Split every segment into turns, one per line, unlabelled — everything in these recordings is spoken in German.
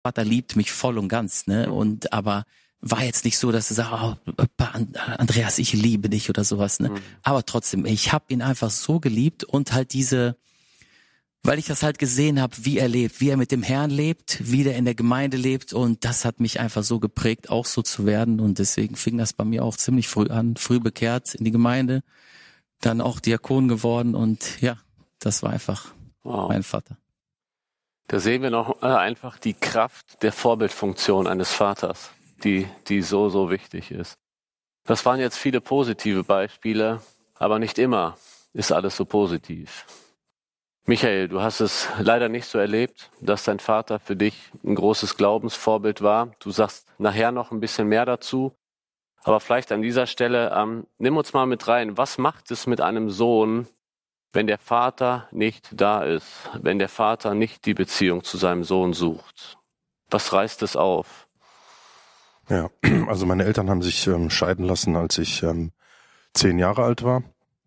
Vater liebt mich voll und ganz, ne? Und aber war jetzt nicht so, dass er sagt, Andreas, ich liebe dich oder sowas, ne? Aber trotzdem, ich habe ihn einfach so geliebt und halt weil ich das halt gesehen habe, wie er lebt, wie er mit dem Herrn lebt, wie er in der Gemeinde lebt, und das hat mich einfach so geprägt, auch so zu werden, und deswegen fing das bei mir auch ziemlich früh an, früh bekehrt in die Gemeinde, dann auch Diakon geworden, und ja, das war einfach mein Vater.
Da sehen wir noch einfach die Kraft der Vorbildfunktion eines Vaters, die so wichtig ist. Das waren jetzt viele positive Beispiele, aber nicht immer ist alles so positiv. Michael, du hast es leider nicht so erlebt, dass dein Vater für dich ein großes Glaubensvorbild war. Du sagst nachher noch ein bisschen mehr dazu. Aber vielleicht an dieser Stelle, nimm uns mal mit rein. Was macht es mit einem Sohn, wenn der Vater nicht da ist, wenn der Vater nicht die Beziehung zu seinem Sohn sucht? Was reißt es auf?
Ja, also meine Eltern haben sich scheiden lassen, als ich 10 Jahre alt war.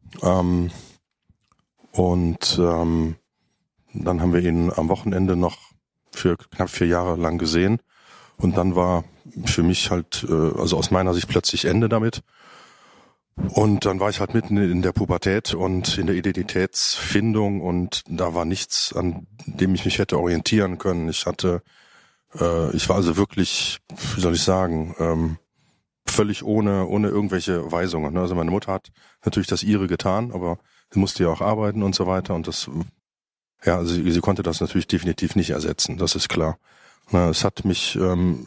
Dann haben wir ihn am Wochenende noch für knapp 4 Jahre lang gesehen. Und dann war für mich halt, also aus meiner Sicht plötzlich Ende damit. Und dann war ich halt mitten in der Pubertät und in der Identitätsfindung, und da war nichts, an dem ich mich hätte orientieren können. Ich war also wirklich, wie soll ich sagen, völlig ohne irgendwelche Weisungen. Also meine Mutter hat natürlich das ihre getan, aber sie musste ja auch arbeiten und so weiter, und also sie konnte das natürlich definitiv nicht ersetzen, das ist klar. Es hat mich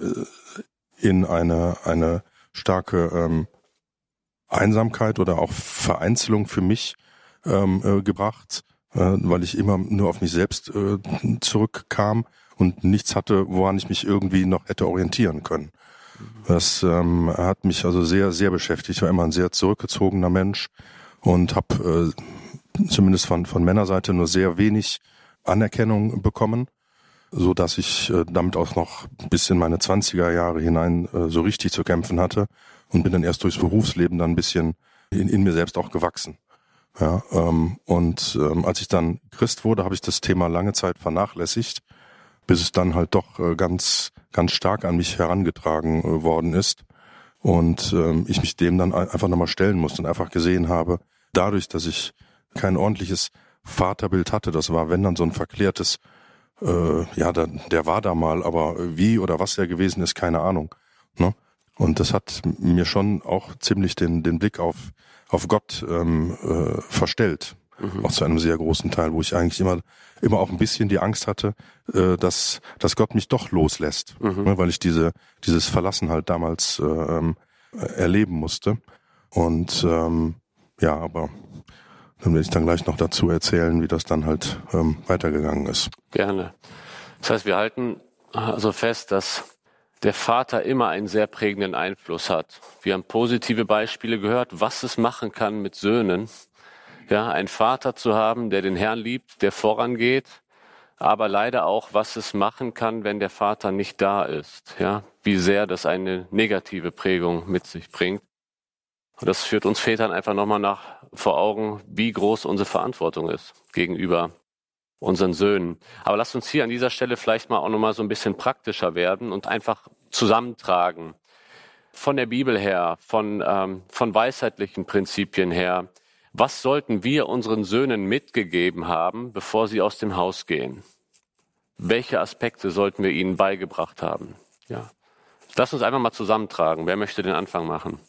in eine starke Einsamkeit oder auch Vereinzelung für mich gebracht, weil ich immer nur auf mich selbst zurückkam und nichts hatte, woran ich mich irgendwie noch hätte orientieren können. Das hat mich also sehr, sehr beschäftigt. Ich war immer ein sehr zurückgezogener Mensch und habe zumindest von Männerseite nur sehr wenig Anerkennung bekommen, so dass ich damit auch noch bis in meine 20er Jahre hinein so richtig zu kämpfen hatte, und bin dann erst durchs Berufsleben dann ein bisschen in mir selbst auch gewachsen. Ja, als ich dann Christ wurde, habe ich das Thema lange Zeit vernachlässigt, bis es dann halt doch ganz, ganz stark an mich herangetragen worden ist, und ich mich dem dann einfach nochmal stellen musste und einfach gesehen habe, dadurch, dass ich kein ordentliches Vaterbild hatte, das war, wenn dann so ein verklärtes, der war da mal, aber wie oder was er gewesen ist, keine Ahnung, ne? Und das hat mir schon auch ziemlich den Blick auf Gott verstellt. Auch zu einem sehr großen Teil, wo ich eigentlich immer auch ein bisschen die Angst hatte, dass Gott mich doch loslässt, weil ich dieses Verlassen halt damals erleben musste. Und aber dann werde ich dann gleich noch dazu erzählen, wie das dann halt weitergegangen ist.
Gerne. Das heißt, wir halten also fest, dass der Vater immer einen sehr prägenden Einfluss hat. Wir haben positive Beispiele gehört, was es machen kann mit Söhnen. Ja, einen Vater zu haben, der den Herrn liebt, der vorangeht, aber leider auch, was es machen kann, wenn der Vater nicht da ist. Ja, wie sehr das eine negative Prägung mit sich bringt. Und das führt uns Vätern einfach nochmal vor Augen, wie groß unsere Verantwortung ist gegenüber unseren Söhnen. Aber lasst uns hier an dieser Stelle vielleicht mal auch nochmal so ein bisschen praktischer werden und einfach zusammentragen. Von der Bibel her, von weisheitlichen Prinzipien her. Was sollten wir unseren Söhnen mitgegeben haben, bevor sie aus dem Haus gehen? Welche Aspekte sollten wir ihnen beigebracht haben? Ja. Lass uns einfach mal zusammentragen. Wer möchte den Anfang machen?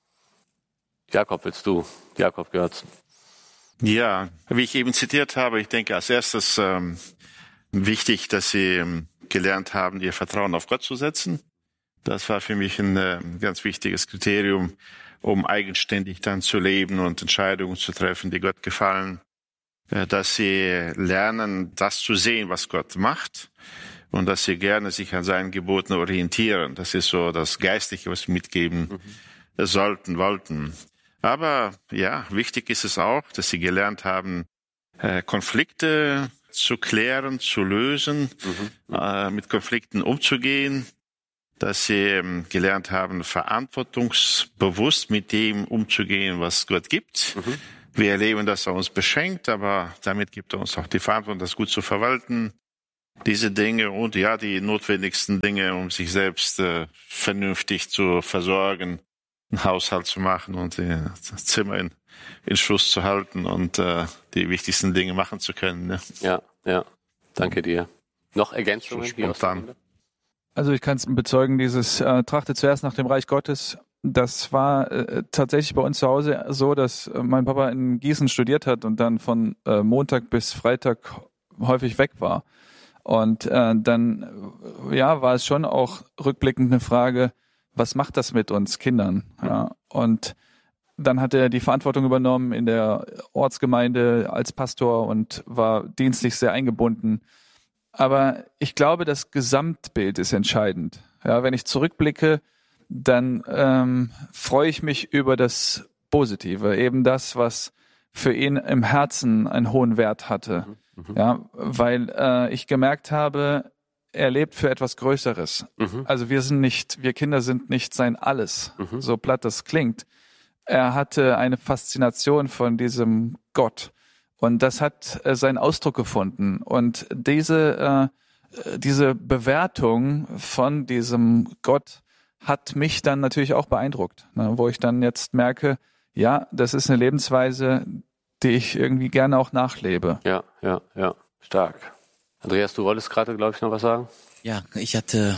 Jakob, willst du? Jakob Görz.
Ja, wie ich eben zitiert habe, ich denke als erstes wichtig, dass sie gelernt haben, ihr Vertrauen auf Gott zu setzen. Das war für mich ein ganz wichtiges Kriterium, um eigenständig dann zu leben und Entscheidungen zu treffen, die Gott gefallen. Dass sie lernen, das zu sehen, was Gott macht, und dass sie gerne sich an seinen Geboten orientieren. Das ist so das Geistliche, was wir mitgeben wollten. Aber ja, wichtig ist es auch, dass sie gelernt haben, Konflikte zu klären, zu lösen, mit Konflikten umzugehen, dass sie gelernt haben, verantwortungsbewusst mit dem umzugehen, was Gott gibt. Wir erleben, dass er uns beschenkt, aber damit gibt er uns auch die Verantwortung, das gut zu verwalten. Diese Dinge und ja, die notwendigsten Dinge, um sich selbst vernünftig zu versorgen, einen Haushalt zu machen und das Zimmer in Schuss zu halten und die wichtigsten Dinge machen zu können. Ne?
Ja. Danke dir. Noch Ergänzungen?
Spontan.
Also ich kann es bezeugen, dieses trachte zuerst nach dem Reich Gottes. Das war tatsächlich bei uns zu Hause so, dass mein Papa in Gießen studiert hat und dann von Montag bis Freitag häufig weg war. Und dann war es schon auch rückblickend eine Frage, was macht das mit uns Kindern? Ja? Und dann hat er die Verantwortung übernommen in der Ortsgemeinde als Pastor und war dienstlich sehr eingebunden. Aber ich glaube, das Gesamtbild ist entscheidend. Ja, wenn ich zurückblicke, dann freue ich mich über das Positive, eben das, was für ihn im Herzen einen hohen Wert hatte. Ja, weil ich gemerkt habe, er lebt für etwas Größeres. Also wir Kinder sind nicht sein Alles, so platt das klingt. Er hatte eine Faszination von diesem Gott und das hat seinen Ausdruck gefunden. Und diese Bewertung von diesem Gott hat mich dann natürlich auch beeindruckt, ne, wo ich dann jetzt merke, ja, das ist eine Lebensweise, die ich irgendwie gerne auch nachlebe.
Ja. Stark. Andreas, du wolltest gerade, glaube ich, noch was sagen?
Ja, ich habe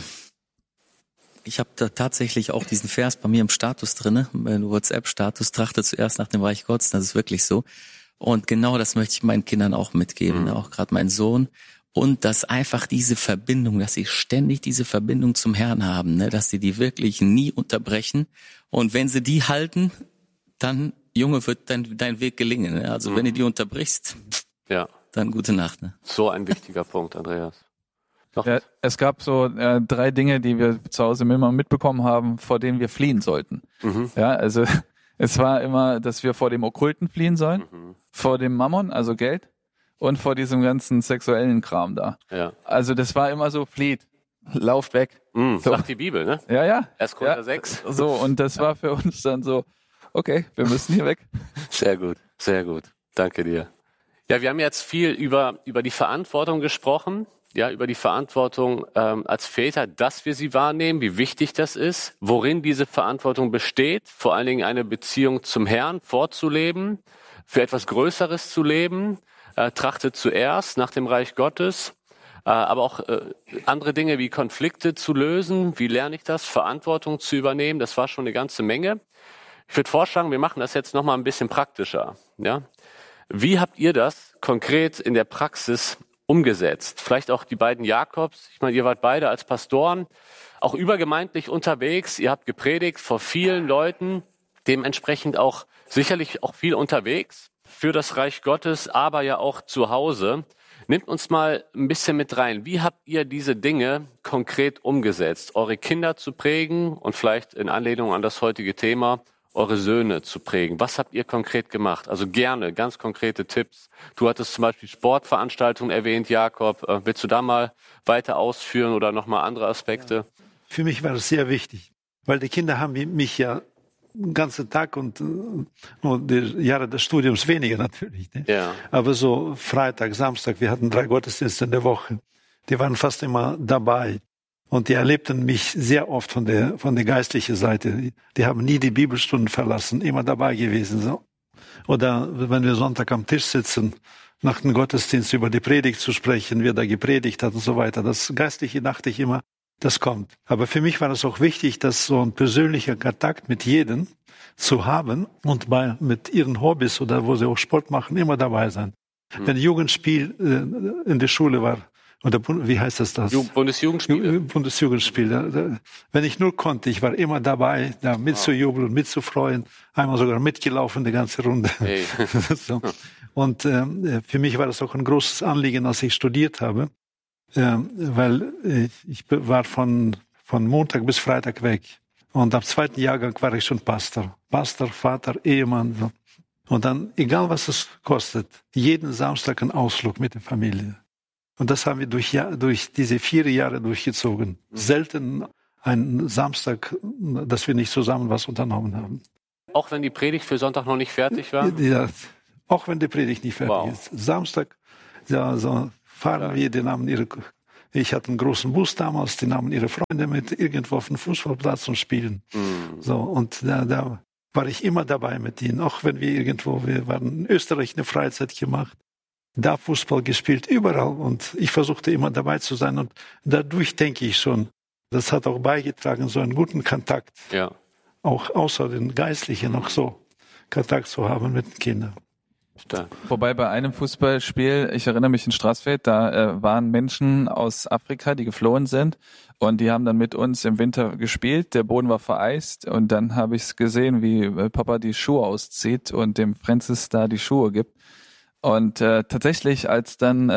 da tatsächlich auch diesen Vers bei mir im Status drinne, im WhatsApp-Status, trachte zuerst nach dem Reich Gottes, das ist wirklich so. Und genau das möchte ich meinen Kindern auch mitgeben, auch gerade mein Sohn. Und dass einfach diese Verbindung, dass sie ständig diese Verbindung zum Herrn haben, ne, dass sie die wirklich nie unterbrechen. Und wenn sie die halten, dann, Junge, wird dein Weg gelingen. Ne? Also wenn du die unterbrichst, dann gute Nacht. Ne?
So ein wichtiger Punkt, Andreas.
Ja, es gab so 3 Dinge, die wir zu Hause immer mitbekommen haben, vor denen wir fliehen sollten. Ja, also es war immer, dass wir vor dem Okkulten fliehen sollen, vor dem Mammon, also Geld, und vor diesem ganzen sexuellen Kram da.
Ja.
Also das war immer so, flieht, lauft weg. So.
Sagt die Bibel, ne?
Ja.
1. Korinther 6.
So, und das war für uns dann so, okay, wir müssen hier weg.
Sehr gut. Danke dir. Ja, wir haben jetzt viel über die Verantwortung gesprochen. Ja, über die Verantwortung als Väter, dass wir sie wahrnehmen, wie wichtig das ist, worin diese Verantwortung besteht, vor allen Dingen eine Beziehung zum Herrn vorzuleben, für etwas Größeres zu leben, trachte zuerst nach dem Reich Gottes, aber auch andere Dinge wie Konflikte zu lösen. Wie lerne ich das? Verantwortung zu übernehmen, das war schon eine ganze Menge. Ich würde vorschlagen, wir machen das jetzt nochmal ein bisschen praktischer. Ja? Wie habt ihr das konkret in der Praxis umgesetzt? Vielleicht auch die beiden Jakobs. Ich meine, ihr wart beide als Pastoren auch übergemeindlich unterwegs. Ihr habt gepredigt vor vielen Leuten, dementsprechend auch sicherlich auch viel unterwegs für das Reich Gottes, aber ja auch zu Hause. Nehmt uns mal ein bisschen mit rein. Wie habt ihr diese Dinge konkret umgesetzt? Eure Kinder zu prägen und vielleicht in Anlehnung an das heutige Thema, eure Söhne zu prägen. Was habt ihr konkret gemacht? Also gerne, ganz konkrete Tipps. Du hattest zum Beispiel Sportveranstaltungen erwähnt, Jakob. Willst du da mal weiter ausführen oder nochmal andere Aspekte?
Für mich war es sehr wichtig, weil die Kinder haben mich ja den ganzen Tag und die Jahre des Studiums weniger natürlich. Ne? Ja. Aber so Freitag, Samstag, wir hatten 3 Gottesdienste in der Woche. Die waren fast immer dabei. Und die erlebten mich sehr oft von der geistlichen Seite. Die haben nie die Bibelstunden verlassen, immer dabei gewesen. So. Oder wenn wir Sonntag am Tisch sitzen, nach dem Gottesdienst über die Predigt zu sprechen, wer da gepredigt hat und so weiter. Das Geistliche dachte ich immer, das kommt. Aber für mich war es auch wichtig, dass so ein persönlicher Kontakt mit jedem zu haben und mit ihren Hobbys oder wo sie auch Sport machen, immer dabei sein. Wenn Jugendspiel in der Schule war, oder wie heißt das?
Bundesjugendspiel.
Bundesjugendspiel. Wenn ich nur konnte, ich war immer dabei, da mitzujubeln, mitzufreuen. Einmal sogar mitgelaufen, die ganze Runde. Hey. So. Und für mich war das auch ein großes Anliegen, als ich studiert habe, weil ich war von Montag bis Freitag weg. Und am 2. Jahrgang war ich schon Pastor. Pastor, Vater, Ehemann. So. Und dann, egal was es kostet, jeden Samstag ein Ausflug mit der Familie. Und das haben wir durch diese 4 Jahre durchgezogen. Selten einen Samstag, dass wir nicht zusammen was unternommen haben.
Auch wenn die Predigt für Sonntag noch nicht fertig war?
Ja, auch wenn die Predigt nicht fertig ist. Samstag, ja, so fahren wir, die nahmen ihre Ich hatte einen großen Bus damals, die nahmen ihre Freunde mit irgendwo auf den Fußballplatz und spielen. So, und da war ich immer dabei mit ihnen, auch wenn wir waren in Österreich eine Freizeit gemacht, da Fußball gespielt, überall. Und ich versuchte immer dabei zu sein. Und dadurch denke ich schon, das hat auch beigetragen, so einen guten Kontakt, auch außer den Geistlichen noch so Kontakt zu haben mit den Kindern.
Wobei bei einem Fußballspiel, ich erinnere mich in Straßfeld, da waren Menschen aus Afrika, die geflohen sind und die haben dann mit uns im Winter gespielt, der Boden war vereist und dann habe ich es gesehen, wie Papa die Schuhe auszieht und dem Francis da die Schuhe gibt. Und tatsächlich, als dann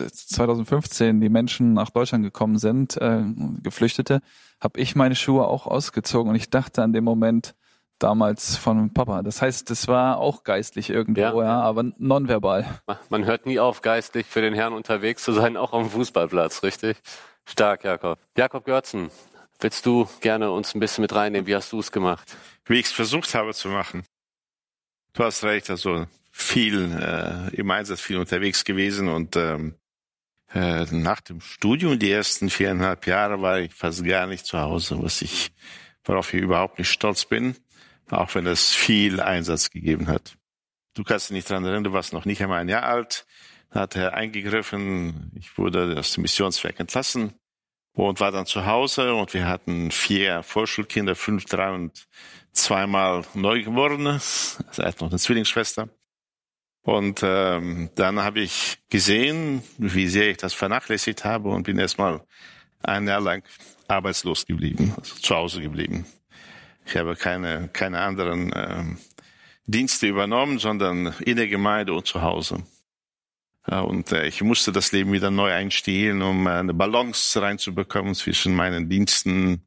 2015 die Menschen nach Deutschland gekommen sind, Geflüchtete, habe ich meine Schuhe auch ausgezogen und ich dachte an dem Moment, damals von Papa. Das heißt, es war auch geistlich irgendwo, aber nonverbal.
Man hört nie auf, geistlich für den Herrn unterwegs zu sein, auch am Fußballplatz, richtig? Stark, Jakob. Jakob Görzen, willst du gerne uns ein bisschen mit reinnehmen? Wie hast du es gemacht?
Wie ich es versucht habe zu machen. Du hast recht, also viel im Einsatz, viel unterwegs gewesen und nach dem Studium, die ersten 4,5 Jahre, war ich fast gar nicht zu Hause, worauf ich überhaupt nicht stolz bin. Auch wenn es viel Einsatz gegeben hat. Du kannst dich nicht daran erinnern, du warst noch nicht einmal 1 Jahr alt. Da hat er eingegriffen. Ich wurde aus dem Missionswerk entlassen und war dann zu Hause. Und wir hatten 4 Vorschulkinder, 5, 3 und 2-mal Neugeborene. Also er hat noch eine Zwillingsschwester. Und dann habe ich gesehen, wie sehr ich das vernachlässigt habe und bin erstmal 1 Jahr lang arbeitslos geblieben, also zu Hause geblieben. Ich habe keine anderen Dienste übernommen, sondern in der Gemeinde und zu Hause. Und ich musste das Leben wieder neu einstehen, um eine Balance reinzubekommen zwischen meinen Diensten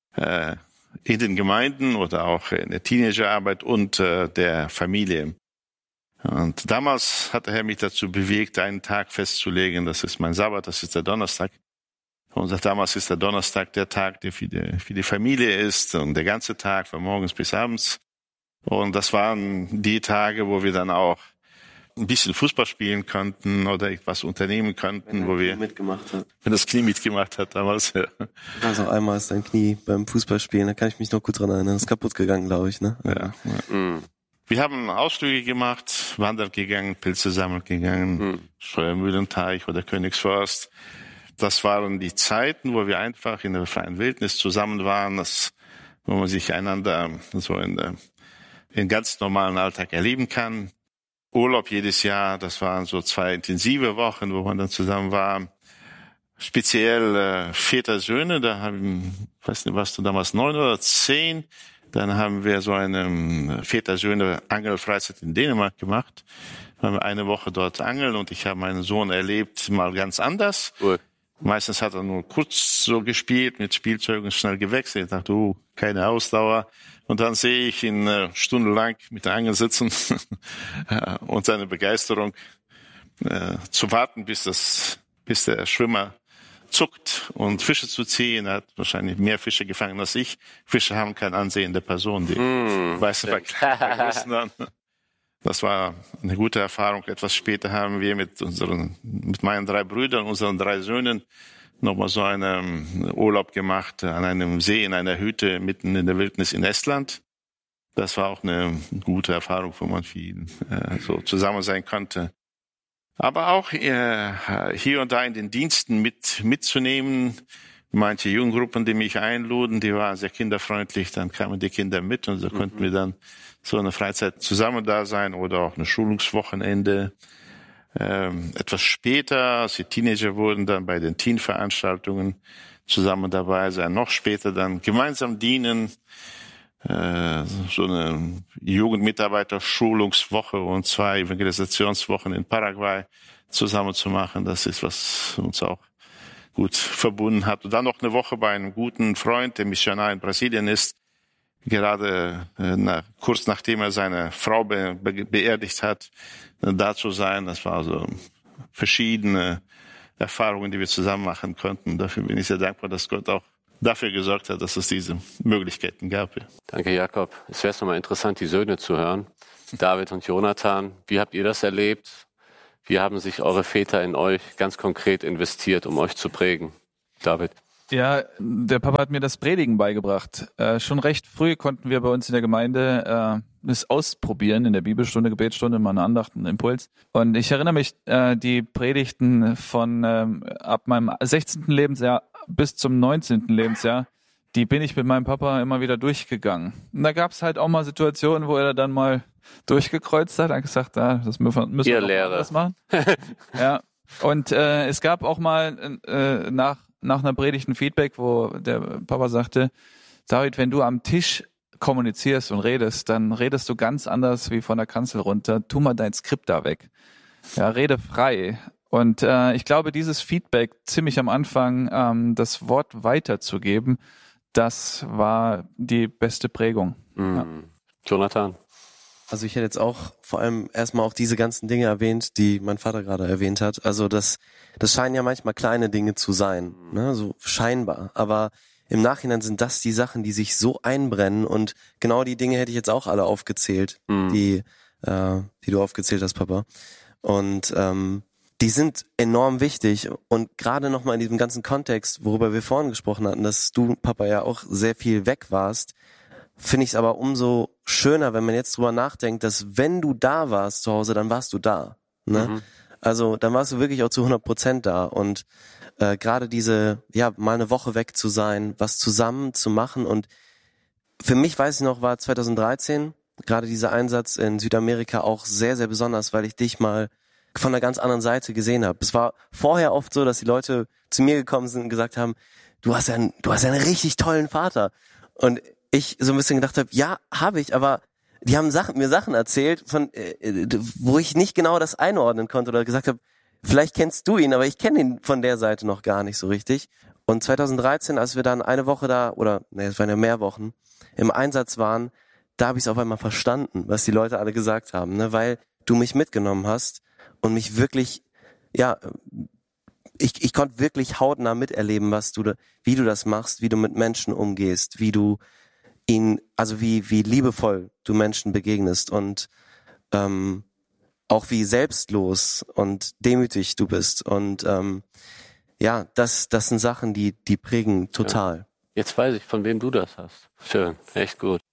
in den Gemeinden oder auch in der Teenagerarbeit und der Familie. Und damals hat der Herr mich dazu bewegt, einen Tag festzulegen. Das ist mein Sabbat, das ist der Donnerstag. Und damals ist der Donnerstag der Tag, der für die Familie ist und der ganze Tag von morgens bis abends. Und das waren die Tage, wo wir dann auch ein bisschen Fußball spielen konnten oder etwas unternehmen konnten, wo wir
mitgemacht hat.
Wenn das Knie mitgemacht hat damals. Ja.
Also einmal ist dein Knie beim Fußballspielen, da kann ich mich noch gut dran erinnern. Das ist kaputt gegangen, glaube ich, ne?
Ja. Wir haben Ausflüge gemacht, wandern gegangen, Pilze sammeln gegangen, Steuermühlenteich oder Königsforst. Das waren die Zeiten, wo wir einfach in der freien Wildnis zusammen waren, wo man sich einander so in ganz normalen Alltag erleben kann. Urlaub jedes Jahr, das waren so 2 intensive Wochen, wo man dann zusammen war. Speziell Väter, Söhne, da haben, ich weiß nicht, warst du damals 9 oder 10? Dann haben wir so eine Väter, Söhne Angelfreizeit in Dänemark gemacht. Da haben wir 1 Woche dort angeln und ich habe meinen Sohn erlebt, mal ganz anders. Cool. Meistens hat er nur kurz so gespielt, mit Spielzeugen schnell gewechselt. Ich dachte, keine Ausdauer. Und dann sehe ich ihn stundenlang mit der Angel sitzen und seine Begeisterung zu warten, bis der Schwimmer zuckt und Fische zu ziehen. Er hat wahrscheinlich mehr Fische gefangen als ich. Fische haben kein Ansehen der Person, die weiße vergessen dann. Das war eine gute Erfahrung. Etwas später haben wir mit meinen 3 Brüdern, unseren 3 Söhnen, nochmal so einen Urlaub gemacht an einem See in einer Hütte mitten in der Wildnis in Estland. Das war auch eine gute Erfahrung, wo man viel so zusammen sein konnte. Aber auch hier und da in den Diensten mitzunehmen. Manche Jugendgruppen, die mich einluden, die waren sehr kinderfreundlich. Dann kamen die Kinder mit und so konnten wir dann so eine Freizeit zusammen da sein oder auch eine Schulungswochenende. Etwas später, als die Teenager wurden, dann bei den Teenveranstaltungen zusammen dabei sein. Noch später dann gemeinsam dienen. So eine Jugendmitarbeiter-Schulungswoche und 2 Evangelisationswochen in Paraguay zusammen zu machen. Das ist, was uns auch gut verbunden hat. Und dann noch eine Woche bei einem guten Freund, der Missionar in Brasilien ist. Gerade kurz nachdem er seine Frau beerdigt hat, da zu sein. Das war so verschiedene Erfahrungen, die wir zusammen machen konnten. Dafür bin ich sehr dankbar, dass Gott auch dafür gesorgt hat, dass es diese Möglichkeiten gab.
Danke, Jakob. Es wäre nochmal interessant, die Söhne zu hören. David und Jonathan, wie habt ihr das erlebt? Wie haben sich eure Väter in euch ganz konkret investiert, um euch zu prägen? David.
Ja, der Papa hat mir das Predigen beigebracht. Schon recht früh konnten wir bei uns in der Gemeinde das ausprobieren, in der Bibelstunde, Gebetsstunde, mal eine Andacht, einen Impuls. Und ich erinnere mich, die Predigten von ab meinem 16. Lebensjahr bis zum 19. Lebensjahr, die bin ich mit meinem Papa immer wieder durchgegangen. Und da gab es halt auch mal Situationen, wo er dann mal durchgekreuzt hat, hat gesagt, das müssen wir anders machen. Ja. Und es gab auch mal nach einer Predigt ein Feedback, wo der Papa sagte, David, wenn du am Tisch kommunizierst und redest, dann redest du ganz anders wie von der Kanzel runter. Tu mal dein Skript da weg. Ja, rede frei. Und ich glaube, dieses Feedback ziemlich am Anfang, das Wort weiterzugeben, das war die beste Prägung. Ja.
Jonathan?
Also ich hätte jetzt auch vor allem erstmal auch diese ganzen Dinge erwähnt, die mein Vater gerade erwähnt hat. Also das scheinen ja manchmal kleine Dinge zu sein, ne? So scheinbar. Aber im Nachhinein sind das die Sachen, die sich so einbrennen. Und genau die Dinge hätte ich jetzt auch alle aufgezählt, die du aufgezählt hast, Papa. Und die sind enorm wichtig. Und gerade nochmal in diesem ganzen Kontext, worüber wir vorhin gesprochen hatten, dass du, Papa, ja auch sehr viel weg warst, finde ich es aber umso schöner, wenn man jetzt drüber nachdenkt, dass wenn du da warst zu Hause, dann warst du da. Ne? Also dann warst du wirklich auch zu 100% da. Und gerade diese, mal eine Woche weg zu sein, was zusammen zu machen. Und für mich, weiß ich noch, war 2013 gerade dieser Einsatz in Südamerika auch sehr, sehr besonders, weil ich dich mal von einer ganz anderen Seite gesehen habe. Es war vorher oft so, dass die Leute zu mir gekommen sind und gesagt haben, du hast ja einen richtig tollen Vater. Und ich so ein bisschen gedacht habe, ja, habe ich, aber die haben mir Sachen erzählt, wo ich nicht genau das einordnen konnte oder gesagt habe, vielleicht kennst du ihn, aber ich kenne ihn von der Seite noch gar nicht so richtig. Und 2013, als wir dann eine Woche da, es waren ja mehr Wochen, im Einsatz waren, da habe ich es auf einmal verstanden, was die Leute alle gesagt haben, ne? Weil du mich mitgenommen hast und mich wirklich, ich konnte wirklich hautnah miterleben, wie du das machst, wie du mit Menschen umgehst, wie du wie liebevoll du Menschen begegnest und auch wie selbstlos und demütig du bist. Und das sind Sachen, die prägen total.
Ja. Jetzt weiß ich, von wem du das hast. Schön, echt gut.